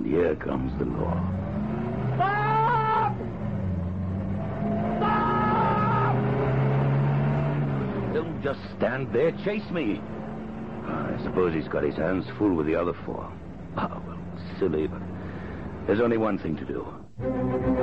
And here comes the law. Stop! Stop! Don't just stand there. Chase me. I suppose he's got his hands full with the other four. Ah, well, silly, but there's only one thing to do.